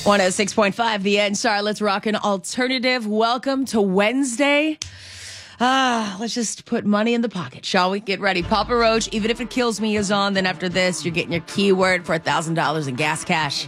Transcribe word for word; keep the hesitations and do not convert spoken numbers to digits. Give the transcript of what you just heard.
one oh six point five, The End. Charlotte's Rockin' Alternative. Welcome to Wednesday. Ah, let's just put money in the pocket, shall we? Get ready. Papa Roach, Even If It Kills Me is on. Then after this, you're getting your keyword for one thousand dollars in gas cash.